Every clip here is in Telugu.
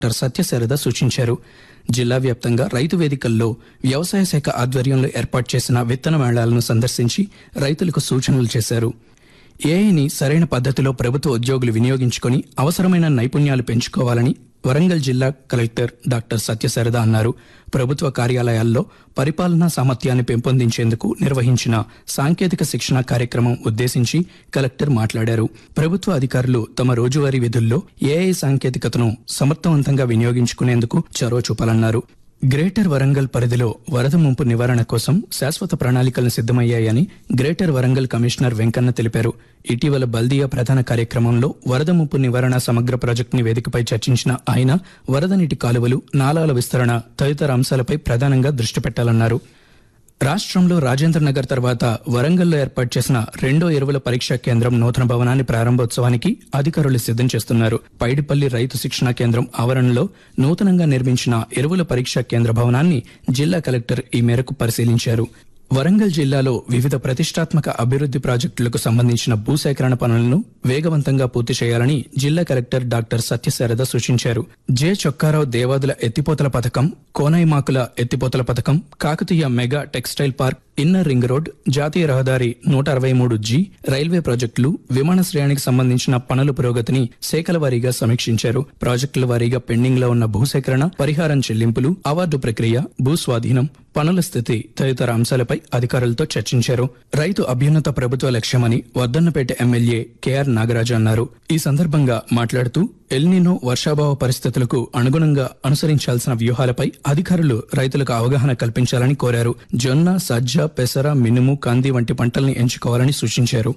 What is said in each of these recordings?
డాక్టర్ సత్యశారద సూచించారు. జిల్లా వ్యాప్తంగా రైతు వేదికల్లో వ్యవసాయ శాఖ ఆధ్వర్యంలో ఏర్పాటు చేసిన విత్తన మేళాలను సందర్శించి రైతులకు సూచనలు చేశారు. ఏఐని సరైన పద్ధతిలో ప్రభుత్వ ఉద్యోగులు వినియోగించుకుని అవసరమైన నైపుణ్యాలు పెంచుకోవాలని వరంగల్ జిల్లా కలెక్టర్ డాక్టర్ సత్యశారద అన్నారు. ప్రభుత్వ కార్యాలయాల్లో పరిపాలనా సామర్థ్యాన్ని పెంపొందించేందుకు నిర్వహించిన సాంకేతిక శిక్షణ కార్యక్రమం ఉద్దేశించి కలెక్టర్ మాట్లాడారు. ప్రభుత్వ అధికారులు తమ రోజువారీ విధుల్లో ఏఐ సాంకేతికతను సమర్థవంతంగా వినియోగించుకునేందుకు చొరవ చూపాలన్నారు. గ్రేటర్ వరంగల్ పరిధిలో వరద ముంపు నివారణ కోసం శాశ్వత ప్రణాళికలు సిద్దమయ్యాయని గ్రేటర్ వరంగల్ కమిషనర్ వెంకన్న తెలిపారు. ఇటీవల బల్దియా ప్రధాన కార్యక్రమంలో వరద ముంపు నివారణ సమగ్ర ప్రాజెక్టుని వేదికపై చర్చించిన ఆయన వరద నీటి కాలువలు, నాలాల విస్తరణ తదితర అంశాలపై ప్రధానంగా దృష్టి పెట్టాలన్నారు. రాష్ట్రంలో రాజేంద్రనగర్ తర్వాత వరంగల్లో ఏర్పాటు చేసిన రెండో ఎరువుల పరీక్షా కేంద్రం నూతన భవనాన్ని ప్రారంభోత్సవానికి అధికారులు సిద్దం చేస్తున్నారు. పైడిపల్లి రైతు శిక్షణా కేంద్రం ఆవరణలో నూతనంగా నిర్మించిన ఎరువుల పరీక్షా కేంద్ర భవనాన్ని జిల్లా కలెక్టర్ ఈ మేరకు పరిశీలించారు. వరంగల్ జిల్లాలో వివిధ ప్రతిష్టాత్మక అభివృద్ది ప్రాజెక్టులకు సంబంధించిన భూసేకరణ పనులను వేగవంతంగా పూర్తి చేయాలని జిల్లా కలెక్టర్ డాక్టర్ సత్యశారద సూచించారు. జె చొక్కారావు దేవాదుల ఎత్తిపోతల పథకం, కోనైమాకుల ఎత్తిపోతల పథకం, Kakatiya mega textile park, inner ring road, జాతీయ రహదారి 163G, రైల్వే ప్రాజెక్టులు, విమానాశ్రయానికి సంబంధించిన పనుల పురోగతిని శాఖల వారీగా సమీక్షించారు. ప్రాజెక్టుల వారీగా పెండింగ్ లో ఉన్న భూసేకరణ, పరిహారం చెల్లింపులు, అవార్డు ప్రక్రియ, భూస్వాధీనం, పనుల స్థితి తదితర అంశాలపై అధికారులతో చర్చించారు. రైతు అభ్యున్నత ప్రభుత్వ లక్ష్యమని వర్ధన్నపేట ఎమ్మెల్యే కెఆర్ నాగరాజు అన్నారు. ఈ సందర్భంగా మాట్లాడుతూ ఎల్నినో వర్షాభావ పరిస్థితులకు అనుగుణంగా అనుసరించాల్సిన వ్యూహాలపై అధికారులు రైతులకు అవగాహన కల్పించాలని కోరారు. జొన్న, సజ్జ, పెసర, మినుము, కంది వంటి పంటల్ని ఎంచుకోవాలని సూచించారు.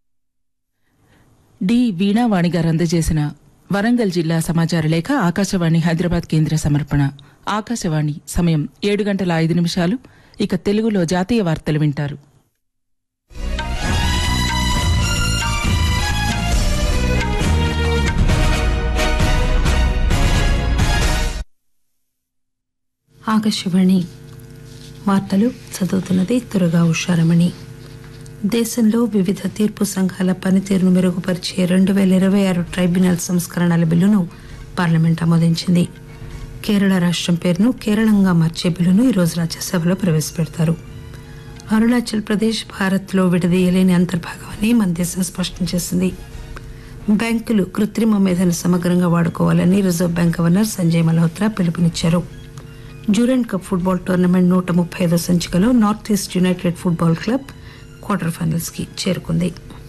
డి వీణావాణి గారు అందజేసిన వరంగల్ జిల్లా సమాచార లేఖ ఆకాశవాణి హైదరాబాద్ కేంద్ర సమర్పణ. ఆకాశవాణి సమయం 7:05. ఇక తెలుగులో జాతీయ వార్తలు వింటారు. ఆకాశవాణి వార్తలు చదువుతున్నది తురగా ఉషారమణి. దేశంలో వివిధ తీర్పు సంఘాల పనితీరును మెరుగుపరిచే 2026 ట్రైబ్యునల్ సంస్కరణల బిల్లును పార్లమెంట్ ఆమోదించింది. కేరళ రాష్ట్రం పేరును కేరళంగా మార్చే బిల్లును ఈరోజు రాజ్యసభలో ప్రవేశపెడతారు. అరుణాచల్ ప్రదేశ్ భారత్లో విడదీయలేని అంతర్భాగమని మన దేశం స్పష్టం చేసింది. బ్యాంకులు కృత్రిమ మేధను సమగ్రంగా వాడుకోవాలని reserve bank governor Sanjay Malhotra పిలుపునిచ్చారు. డ్యూరెంట్ కప్ ఫుట్బాల్ టోర్నమెంట్ 135వ సంచికలో north east United football club quarter finals కి చేరుకుంది.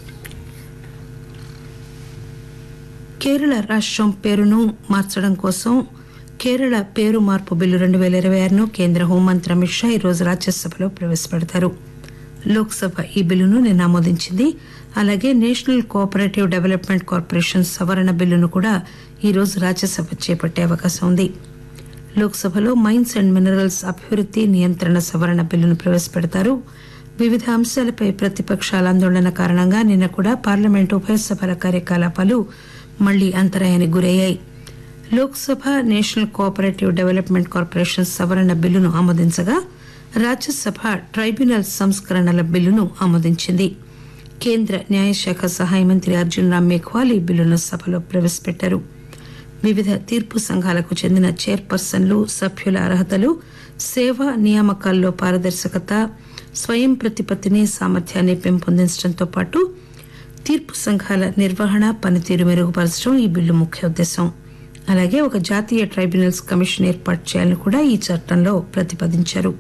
కేరళ రాష్ట్రం పేరును మార్చడం కోసం కేరళ పేరు మార్పు బిల్లు 2026ను కేంద్ర హోంమంత్రి అమిత్ షా ఈరోజు రాజ్యసభలో ప్రవేశపెడతారు. లోక్సభ ఈ బిల్లును నిన్న ఆమోదించింది. అలాగే నేషనల్ కోఆపరేటివ్ డెవలప్మెంట్ కార్పొరేషన్ సవరణ బిల్లును కూడా ఈరోజు రాజ్యసభ చేపట్టే అవకాశం ఉంది. లోక్సభలో మైన్స్ అండ్ మినరల్స్ అభివృద్ది నియంత్రణ సవరణ బిల్లును ప్రవేశపెడతారు. వివిధ అంశాలపై ప్రతిపక్షాల ఆందోళన కారణంగా నిన్న కూడా పార్లమెంటు ఉభయ సభల కార్యకలాపాలు మళ్లీ అంతరాయానికి గురయ్యాయి. Lok Sabha national cooperative development corporation సవరణ బిల్లును ఆమోదించగా రాజ్యసభ ట్రైబ్యునల్ సంస్కరణల బిల్లును ఆమోదించింది. కేంద్ర న్యాయశాఖ సహాయ మంత్రి అర్జున్ రామ్ మేఘ్వాల్ ఈ బిల్లును సభలో ప్రవేశపెట్టారు. వివిధ తీర్పు సంఘాలకు చెందిన చైర్పర్సన్లు, సభ్యుల అర్హతలు, సేవా నియామకాల్లో పారదర్శకత, స్వయం ప్రతిపత్తిని, సామర్థ్యాన్ని పెంపొందించడంతో పాటు తీర్పు సంఘాల నిర్వహణ పనితీరు మెరుగుపరచడం ఈ బిల్లు ముఖ్య ఉద్దేశం. అలాగే ఒక జాతీయ ట్రైబ్యునల్స్ కమిషన్ ఏర్పాటు చేయాలని కూడా ఈ చట్టంలో ప్రతిపాదించారు.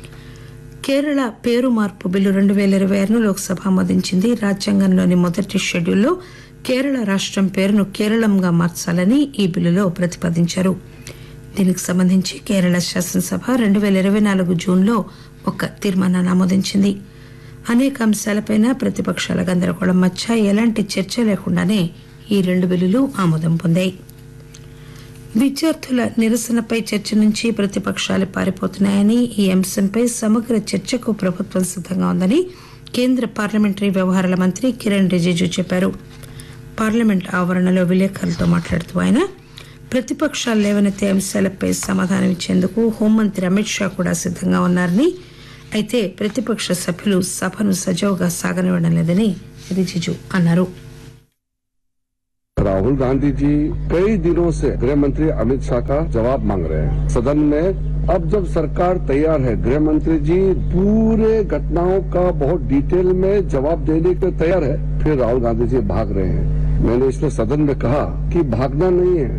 కేరళ పేరు మార్పు బిల్లు 2026ను లోక్సభ ఆమోదించింది. రాజ్యాంగంలోని మొదటి షెడ్యూల్లో కేరళ రాష్ట్రం పేరును కేరళంగా మార్చాలని ఈ బిల్లులో ప్రతిపాదించారు. దీనికి సంబంధించి కేరళ శాసనసభ 2024 జూన్లో ఒక తీర్మానాన్ని ఆమోదించింది. అనేక అంశాలపైన ప్రతిపక్షాల గందరగోళం మధ్య ఎలాంటి చర్చ లేకుండానే ఈ 2 బిల్లులు ఆమోదం పొందాయి. విద్యార్థుల నిరసనపై చర్చ నుంచి ప్రతిపక్షాలు పారిపోతున్నాయని, ఈ అంశంపై సమగ్ర చర్చకు ప్రభుత్వం సిద్ధంగా ఉందని కేంద్ర పార్లమెంటరీ వ్యవహారాల మంత్రి కిరణ్ రిజిజు చెప్పారు. పార్లమెంట్ ఆవరణలో విలేకరులతో మాట్లాడుతూ ఆయన ప్రతిపక్షాలు లేవనెత్తే అంశాలపై సమాధానం ఇచ్చేందుకు హోంమంత్రి అమిత్ షా కూడా సిద్ధంగా ఉన్నారని, అయితే ప్రతిపక్ష సభ్యులు సభను సజావుగా సాగనివ్వడం లేదని రిజిజు అన్నారు. Rahul राहुल गांधी जी कई दिनों से गृह मंत्री अमित शाह का जवाब मांग रहे हैं सदन में। अब जब सरकार तैयार है, गृह मंत्री जी पूरे घटनाओं का बहुत डिटेल में जवाब देने के तैयार है, फिर राहुल गांधी जी भाग रहे हैं। मैंने इसलिए सदन में कहा कि भागना नहीं है।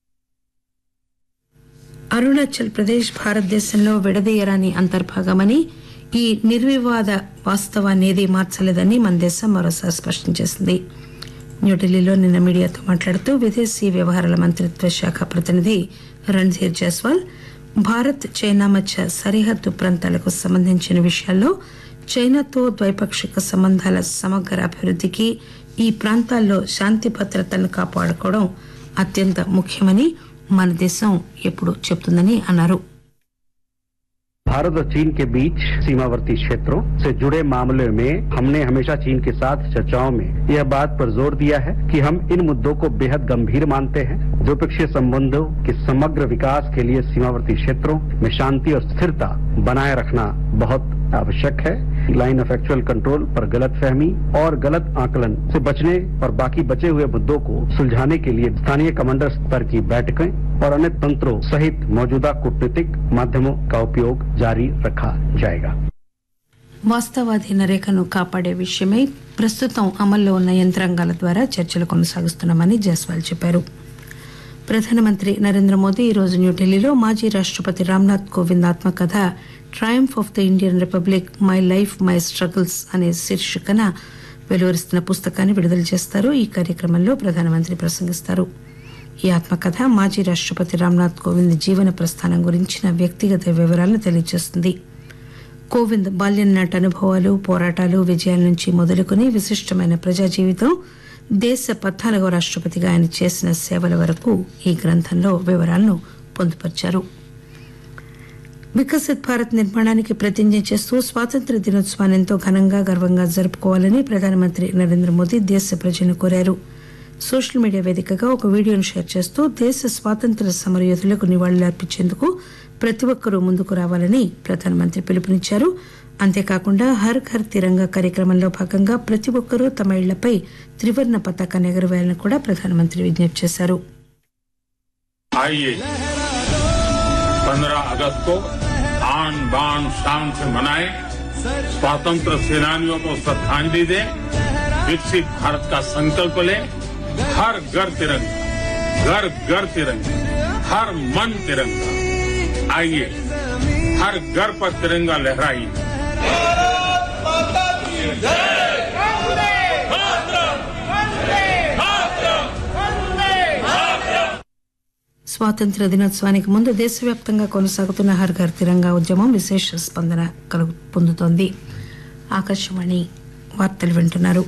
అరుణాచల్ ప్రదేశ్ భారతదేశంలో విడదీయరాని అంతర్భాగమని ఈ నిర్వివాద వాస్తవాన్ని ఏదీ మార్చలేదని మన దేశం మరోసారి స్పష్టం చేసింది. న్యూఢిల్లీలో నిన్న మీడియాతో మాట్లాడుతూ విదేశీ వ్యవహారాల మంత్రిత్వ శాఖ ప్రతినిధి రణ్ధీర్ జైస్వాల్ భారత్ చైనా మధ్య సరిహద్దు ప్రాంతాలకు సంబంధించిన విషయాల్లో చైనాతో ద్వైపాక్షిక సంబంధాల సమగ్ర అభివృద్ధికి ఈ ప్రాంతాల్లో శాంతి భద్రతలను కాపాడుకోవడం అత్యంత ముఖ్యమని మన దేశం ఎప్పుడు చెప్తుందని అన్నారు. भारत और चीन के बीच सीमावर्ती क्षेत्रों से जुड़े मामले में हमने हमेशा चीन के साथ चर्चाओं में यह बात पर जोर दिया है कि हम इन मुद्दों को बेहद गंभीर मानते हैं. द्विपक्षीय संबंधों के समग्र विकास के लिए सीमावर्ती क्षेत्रों में शांति और स्थिरता बनाए रखना बहुत आवश्यक है. लाइन ऑफ एक्चुअल कंट्रोल पर गलत फहमी और गलत आकलन से बचने और बाकी बचे हुए मुद्दों को सुलझाने के लिए स्थानीय कमांडर स्तर की बैठकें और अन्य तंत्रों सहित मौजूदा कूटनीतिक माध्यमों का उपयोग जारी रखा जाएगा. వాస్తవాధీన రేఖను కాపాడే విషయమై ప్రస్తుతం అమల్లో ఉన్న యంత్రాంగాల ద్వారా చర్చలు కొనసాగిస్తున్నామని జైస్వాల్ చెప్పారు. ప్రధానమంత్రి నరేంద్ర మోదీ ఈరోజు న్యూఢిల్లీలో మాజీ రాష్టపతి రామ్నాథ్ కోవింద్ ఆత్మకథ Triumph of the Indian republic my life my struggles అనే శీర్షికన వెలువరిస్తున్న పుస్తకాన్ని విడుదల చేస్తారు. ఈ కార్యక్రమంలో ప్రధానమంత్రి ప్రసంగిస్తారు. ఈ ఆత్మకథ మాజీ రాష్టపతి రామ్నాథ్ కోవింద్ జీవన ప్రస్థానం గురించిన వ్యక్తిగత వివరాలను తెలియజేస్తుంది. కోవింద్ బాల్యం నాటి అనుభవాలు, పోరాటాలు, విజయాల నుంచి మొదలుకొని విశిష్టమైన ప్రజా జీవితం, దేశ 14వ రాష్టపతిగా ఆయన చేసిన సేవల వరకు ఈ గ్రంథంలో వివరాలను పొందుపరిచారు. వికసిత్ భారత్ నిర్మాణానికి ప్రతిజ్ఞ చేస్తూ స్వాతంత్ర్య దినోత్సవాన్ని ఎంతో ఘనంగా గర్వంగా జరుపుకోవాలని ప్రధానమంత్రి నరేంద్ర మోదీ దేశ ప్రజలను కోరారు. సోషల్ మీడియా వేదికగా ఒక వీడియోను షేర్ చేస్తూ దేశ స్వాతంత్ర్య సమరయోధులకు నివాళులర్పించేందుకు ప్రతి ఒక్కరూ ముందుకు రావాలని ప్రధానమంత్రి పిలుపునిచ్చారు. అంతేకాకుండా హర్ ఘర్ తిరంగా కార్యక్రమంలో భాగంగా ప్రతి ఒక్కరూ తమ ఇళ్లపై త్రివర్ణ పతాకాన్ని ఎగురవేయాలని కూడా ప్రధానమంత్రి విజ్ఞప్తి చేశారు. 15 अगस्त को आन बान शान से मनाएं, स्वतंत्र सेनानियों को श्रद्धांजलि दें, विकसित भारत का संकल्प लें, हर घर तिरंगा, घर घर तिरंगा, हर मन तिरंगा. आइए हर घर पर तिरंगा लहराइए. స్వాతంత్ర్య దినోత్సవానికి ముందు దేశవ్యాప్తంగా కొనసాగుతున్న హర్ ఘర్ తిరంగా ఉద్యమం విశేష స్పందన పొందుతోంది. ఆకాశవాణి వార్తలు వింటున్నారు.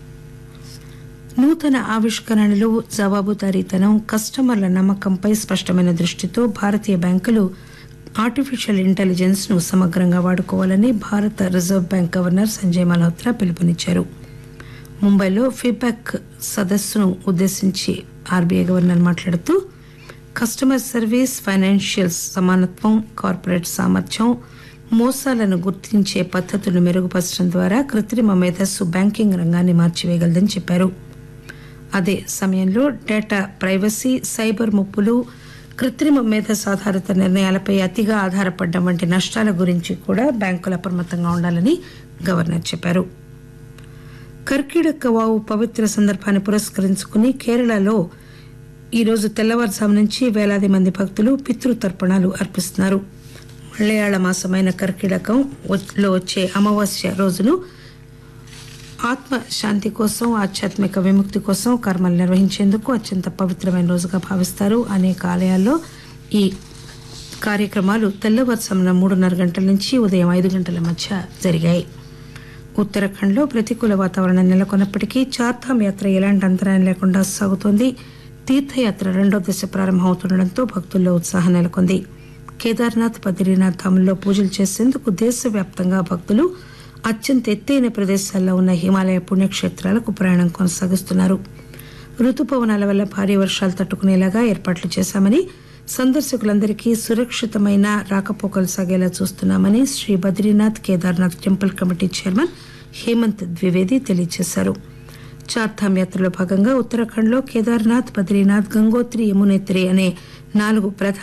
నూతన ఆవిష్కరణలు, జవాబుదారీతనం, కస్టమర్ల నమ్మకంపై స్పష్టమైన దృష్టితో భారతీయ బ్యాంకులు ఆర్టిఫిషియల్ ఇంటెలిజెన్స్ ను సమగ్రంగా వాడుకోవాలని భారత reserve bank governor Sanjay Malhotra పిలుపునిచ్చారు. ముంబైలో ఫీడ్బ్యాక్ సదస్సును ఉద్దేశించి ఆర్బీఐ గవర్నర్ మాట్లాడుతూ కస్టమర్ సర్వీస్, ఫైనాన్షియల్ సమానత్వం, కార్పొరేట్ సామర్థ్యం, మోసాలను గుర్తించే పద్ధతులను మెరుగుపరచడం ద్వారా కృత్రిమ మేధస్సు బ్యాంకింగ్ రంగాన్ని మార్చివేయగలదని చెప్పారు. అదే సమయంలో డేటా ప్రైవసీ, సైబర్ ముప్పులు, కృత్రిమ మేధస్సు ఆధారిత నిర్ణయాలపై అతిగా ఆధారపడడం వంటి నష్టాల గురించి కూడా బ్యాంకులు అప్రమత్తంగా ఉండాలని గవర్నర్ చెప్పారు. కర్కిటక వావు పవిత్ర సందర్భాన్ని పురస్కరించుకుని కేరళలో ఈరోజు తెల్లవారుజాము నుంచి వేలాది మంది భక్తులు పితృతర్పణాలు అర్పిస్తున్నారు. మలయాళ మాసమైన కర్కిటకంలో వచ్చే అమావాస్య రోజును ఆత్మ శాంతి కోసం, ఆధ్యాత్మిక విముక్తి కోసం కర్మలు నిర్వహించేందుకు అత్యంత పవిత్రమైన రోజుగా భావిస్తారు. అనేక ఆలయాల్లో ఈ కార్యక్రమాలు తెల్లవారుజామున 3:30 గంటల నుంచి ఉదయం 5 గంటల మధ్య జరిగాయి. ఉత్తరాఖండ్లో ప్రతికూల వాతావరణం నెలకొన్నప్పటికీ చార్ధామ్ యాత్ర ఎలాంటి అంతరాయం లేకుండా సాగుతోంది. తీర్థయాత్ర 2వ దశ ప్రారంభమవుతుండటంతో భక్తుల్లో ఉత్సాహం నెలకొంది. కేదార్నాథ్, బద్రీనాథ్ ధాముల్లో పూజలు చేసేందుకు దేశవ్యాప్తంగా భక్తులు అత్యంత ఎత్తైన ప్రదేశాల్లో ఉన్న హిమాలయ పుణ్యక్షేత్రాలకు ప్రయాణం కొనసాగిస్తున్నారు. రుతుపవనాల వల్ల భారీ వర్షాలు తట్టుకునేలాగా ఏర్పాట్లు చేశామని, సందర్శకులందరికీ సురక్షితమైన రాకపోకలు సాగేలా చూస్తున్నామని Shri Badrinath Kedarnath temple committee chairman Hemant Dwivedi తెలియజేశారు. చార్ధామ్ యాత్రలో భాగంగా ఉత్తరాఖండ్లో కేదార్నాథ్, బద్రీనాథ్, గంగోత్రి, యమునోత్రి అనే 4 ప్రధాన